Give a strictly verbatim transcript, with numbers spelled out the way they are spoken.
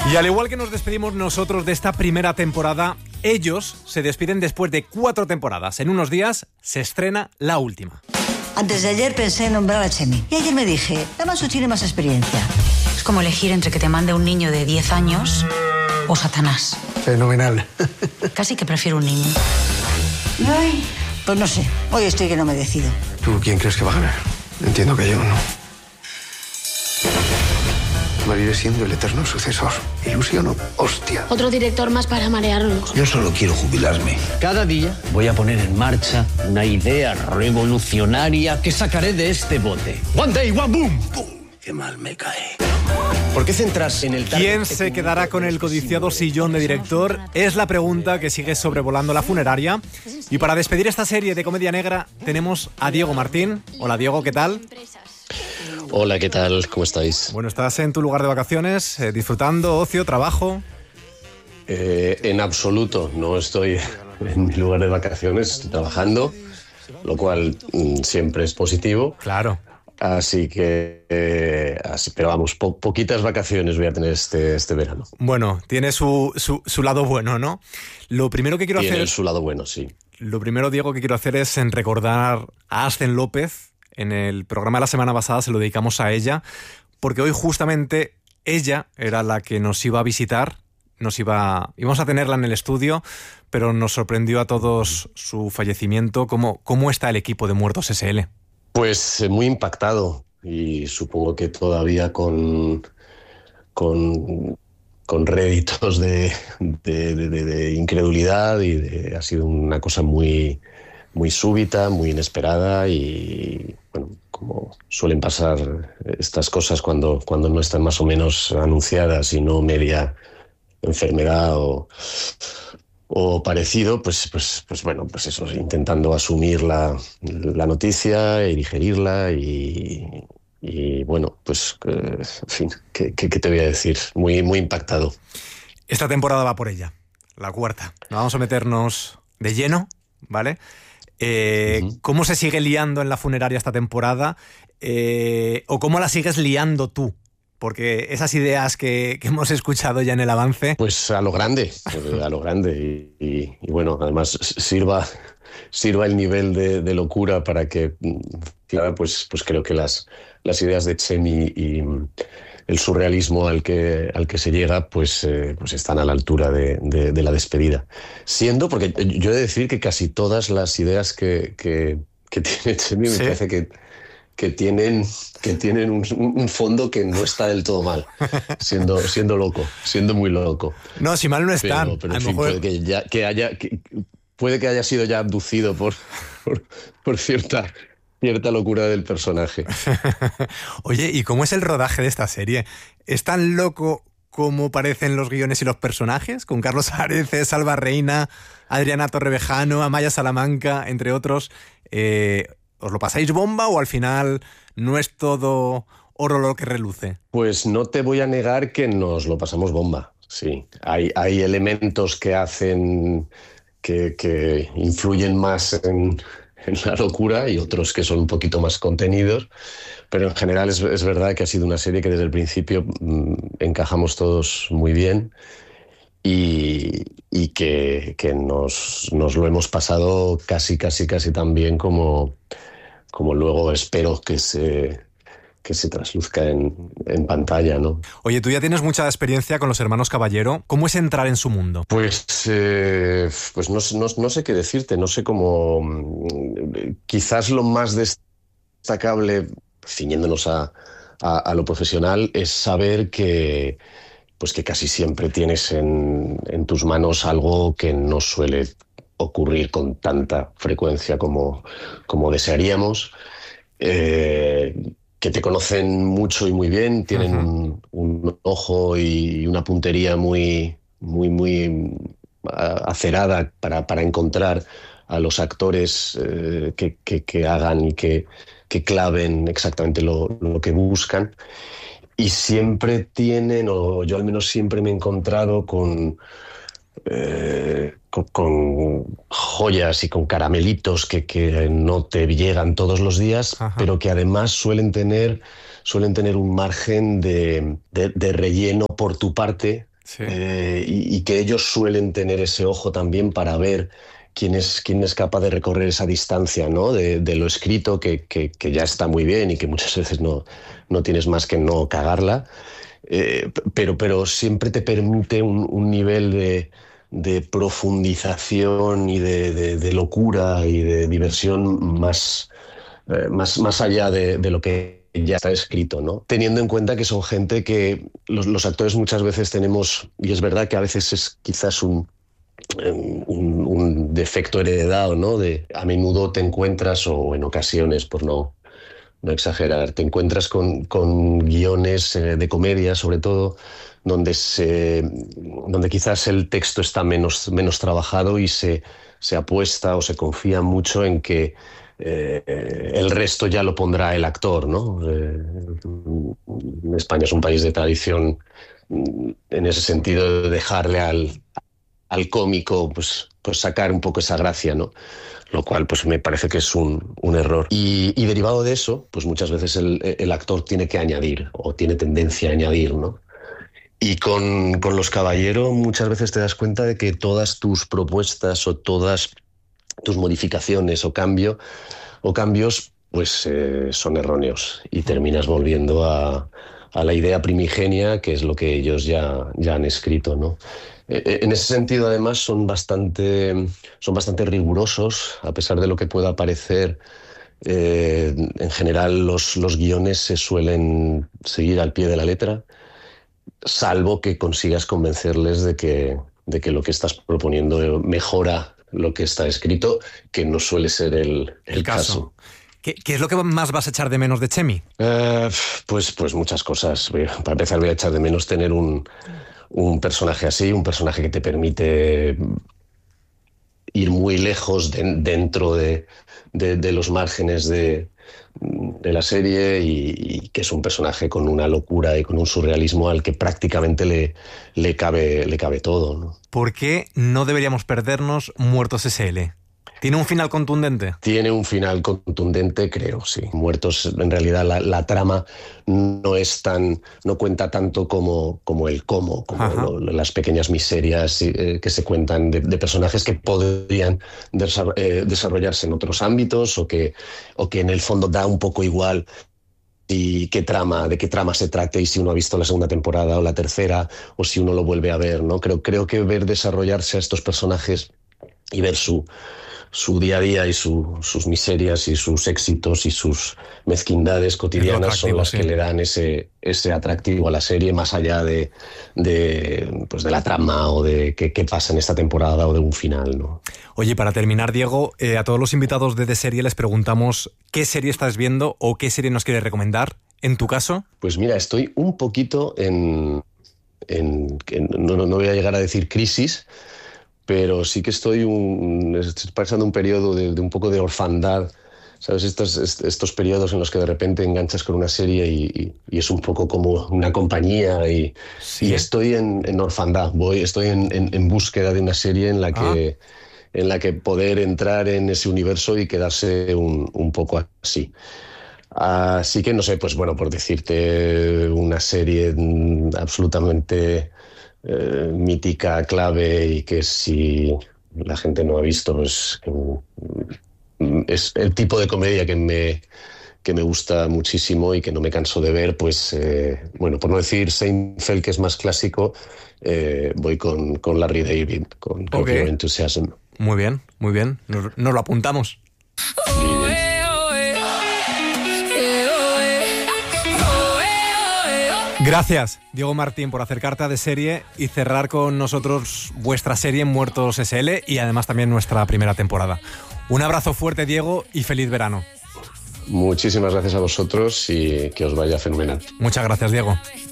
Y al igual que nos despedimos nosotros de esta primera temporada, ellos se despiden después de cuatro temporadas. En unos días se estrena la última. Antes de ayer pensé en nombrar a Chemi. Y ayer me dije, Damaso tiene más experiencia. Es como elegir entre que te mande un niño de diez años o Satanás. Fenomenal. Casi que prefiero un niño. Ay, pues no sé. Hoy estoy que no me decido. ¿Tú quién crees que va a ganar? Entiendo que yo no. Moriré siendo el eterno sucesor. Ilusiono, hostia. Otro director más para marearnos. Yo solo quiero jubilarme. Cada día voy a poner en marcha una idea revolucionaria que sacaré de este bote. One day, one boom. ¡Pum! ¡Qué mal me cae! ¿Por qué centrarse en el target? ¿Quién se quedará con el codiciado sillón de director? Es la pregunta que sigue sobrevolando la funeraria. Y para despedir esta serie de comedia negra tenemos a Diego Martín. Hola Diego, ¿qué tal? Hola, ¿qué tal? ¿Cómo estáis? Bueno, ¿estás en tu lugar de vacaciones, eh, disfrutando, ocio, trabajo? Eh, en absoluto, no estoy en mi lugar de vacaciones, estoy trabajando, lo cual mm, siempre es positivo. Claro. Así que, eh, así, pero vamos, po- poquitas vacaciones voy a tener este, este verano. Bueno, tiene su, su, su lado bueno, ¿no? Lo primero que quiero Tiene hacer... su lado bueno, sí. Lo primero, Diego, que quiero hacer es en recordar a Ascen López. En el programa de la semana pasada se lo dedicamos a ella, porque hoy justamente ella era la que nos iba a visitar, nos iba, íbamos a tenerla en el estudio, pero nos sorprendió a todos su fallecimiento. ¿Cómo, cómo está el equipo de Muertos ese ele? Pues eh, muy impactado y supongo que todavía con, con, con réditos de, de, de, de, de incredulidad y de, ha sido una cosa muy... muy súbita, muy inesperada y, bueno, como suelen pasar estas cosas cuando, cuando no están más o menos anunciadas y no media enfermedad o, o parecido, pues, pues, pues bueno, pues eso, intentando asumir la, la noticia y digerirla y, y bueno, pues, eh, en fin, ¿qué, qué, qué te voy a decir? Muy, muy impactado. Esta temporada va por ella, la cuarta. Nos vamos a meternos de lleno, ¿vale? Eh, uh-huh. ¿Cómo se sigue liando en la funeraria esta temporada? Eh, ¿O cómo la sigues liando tú? Porque esas ideas que, que hemos escuchado ya en el avance... Pues a lo grande, a lo grande. Y, y, y bueno, además sirva, sirva el nivel de, de locura para que, pues, pues creo que las, las ideas de Chemi y el surrealismo al que, al que se llega, pues, eh, pues están a la altura de, de, de la despedida. Siendo, porque yo he de decir que casi todas las ideas que, que, que tiene Chemi me ¿Sí? parece que, que tienen, que tienen un, un fondo que no está del todo mal, siendo, siendo loco, siendo muy loco. No, si mal no están. Pero, pero a en lo fin, mejor... puede que, ya, que haya... Que, puede que haya sido ya abducido por, por, por cierta... cierta locura del personaje. Oye, ¿y cómo es el rodaje de esta serie? ¿Es tan loco como parecen los guiones y los personajes? Con Carlos Areces, Alba Reina, Adriana Torrevejano, Amaya Salamanca, entre otros. Eh, ¿Os lo pasáis bomba o al final no es todo oro lo que reluce? Pues no te voy a negar que nos lo pasamos bomba, sí. Hay, hay elementos que hacen... que, que influyen más en... en la locura y otros que son un poquito más contenidos, pero en general es, es verdad que ha sido una serie que desde el principio mmm, encajamos todos muy bien y, y que, que nos, nos lo hemos pasado casi, casi, casi tan bien como, como luego espero que se, que se trasluzca en, en pantalla, ¿no? Oye, tú ya tienes mucha experiencia con los hermanos Caballero. ¿Cómo es entrar en su mundo? Pues, eh, pues no, no, no sé qué decirte, no sé cómo... Quizás lo más destacable, ciñéndonos a, a, a lo profesional, es saber que, pues que casi siempre tienes en, en tus manos algo que no suele ocurrir con tanta frecuencia como, como desearíamos. Eh, que te conocen mucho y muy bien, tienen uh-huh. un, un ojo y una puntería muy, muy, muy acerada para, para encontrar a los actores eh, que, que, que hagan y que, que claven exactamente lo, lo que buscan. Y siempre tienen, o yo al menos siempre me he encontrado con... Eh, con, con joyas y con caramelitos que, que no te llegan todos los días, Ajá. pero que además suelen tener, suelen tener un margen de, de, de relleno por tu parte Sí. eh, y, y que ellos suelen tener ese ojo también para ver quién es, quién es capaz de recorrer esa distancia, ¿no? de, de lo escrito, que, que, que ya está muy bien y que muchas veces no, no tienes más que no cagarla, eh, pero, pero siempre te permite un, un nivel de, de profundización y de, de, de locura y de diversión más, eh, más, más allá de, de lo que ya está escrito, ¿no? Teniendo en cuenta que son gente que los, los actores muchas veces tenemos, y es verdad que a veces es quizás un, un, un defecto heredado, ¿no? De, a menudo te encuentras, o en ocasiones, por no, no exagerar, te encuentras con, con guiones eh, de comedia, sobre todo, donde, se, donde quizás el texto está menos, menos trabajado y se, se apuesta o se confía mucho en que Eh, el resto ya lo pondrá el actor, ¿no? Eh, España es un país de tradición en ese sentido, de dejarle al, al cómico pues, pues sacar un poco esa gracia, ¿no? Lo cual pues me parece que es un, un error. Y, y derivado de eso, pues muchas veces el, el actor tiene que añadir, o tiene tendencia a añadir, ¿no? Y con, con Los Caballero muchas veces te das cuenta de que todas tus propuestas o todas tus modificaciones o cambio o cambios pues eh, son erróneos y terminas volviendo a, a la idea primigenia, que es lo que ellos ya, ya han escrito, ¿no? Eh, en ese sentido, además, son bastante, son bastante rigurosos, a pesar de lo que pueda parecer. Eh, en general los, los guiones se suelen seguir al pie de la letra, salvo que consigas convencerles de que, de que lo que estás proponiendo mejora lo que está escrito, que no suele ser el, el, el caso. caso. ¿Qué, ¿Qué es lo que más vas a echar de menos de Chemi? Eh, pues, pues muchas cosas. Para empezar, voy a echar de menos tener un, un personaje así, un personaje que te permite ir muy lejos de, dentro de, de, de los márgenes de, de la serie, y, y que es un personaje con una locura y con un surrealismo al que prácticamente le, le, cabe, le cabe todo, ¿no? ¿Por qué no deberíamos perdernos Muertos ese ele? ¿Tiene un final contundente? Tiene un final contundente, creo, sí. Muertos, en realidad, la, la trama no es tan, no cuenta tanto como, como el cómo, como lo, las pequeñas miserias eh, que se cuentan de, de personajes que podrían desa, eh, desarrollarse en otros ámbitos, o que, o que en el fondo da un poco igual y qué trama, de qué trama se trate, y si uno ha visto la segunda temporada o la tercera, o si uno lo vuelve a ver, ¿no? Creo, creo que ver desarrollarse a estos personajes y ver su su día a día y su, sus miserias y sus éxitos y sus mezquindades cotidianas son las sí. que le dan ese, ese atractivo a la serie, más allá de, de, pues de la trama o de qué, qué pasa en esta temporada o de un final, ¿no? Oye, para terminar, Diego, eh, a todos los invitados de The Serie les preguntamos qué serie estás viendo o qué serie nos quieres recomendar. ¿En tu caso? Pues mira, estoy un poquito en... en, en no, no voy a llegar a decir crisis, pero sí que estoy, un, estoy pasando un periodo de, de un poco de orfandad, ¿sabes? Estos, estos periodos en los que de repente enganchas con una serie y, y, y es un poco como una compañía, y, ¿sí? y estoy en, en orfandad, voy, estoy en, en, en búsqueda de una serie en la que, ah. en la que poder entrar en ese universo y quedarse un, un poco así. Así que no sé, pues bueno, por decirte una serie absolutamente Eh, mítica, clave, y que si la gente no ha visto, pues es el tipo de comedia que me, que me gusta muchísimo y que no me canso de ver, pues eh, bueno, por no decir Seinfeld, que es más clásico, eh, voy con, con Larry David, con Curb Your Enthusiasm. Muy bien, muy bien, nos, nos lo apuntamos. Bien. Gracias, Diego Martín, por acercarte a The Serie y cerrar con nosotros vuestra serie Muertos ese ele, y además también nuestra primera temporada. Un abrazo fuerte, Diego, y feliz verano. Muchísimas gracias a vosotros y que os vaya fenomenal. Muchas gracias, Diego.